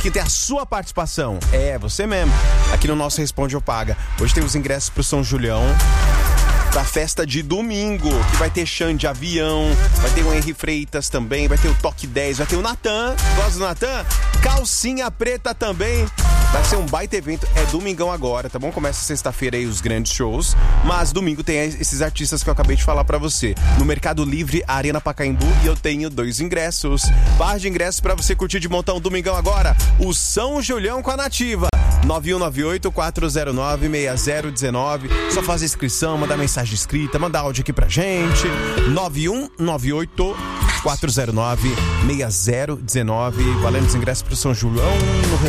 que tem a sua participação. É, você mesmo. Aqui no nosso Responde ou Paga. Hoje tem os ingressos pro São Julião, pra festa de domingo, que vai ter Xande Avião, vai ter o Henry Freitas também, vai ter o Toque 10, vai ter o Natan. Gosta do Natan? Calcinha Preta também. Vai ser um baita evento, é domingão agora, tá bom? Começa sexta-feira aí os grandes shows, mas domingo tem esses artistas que eu acabei de falar pra você. No Mercado Livre, Arena Pacaembu, e eu tenho 2 ingressos. Par de ingressos pra você curtir de montão domingão agora, o São Julião com a Nativa. 9198-409-6019. Só fazer inscrição, mandar mensagem escrita, mandar áudio aqui pra gente. 9198-409-6019. Valendo os ingressos pro São Julião no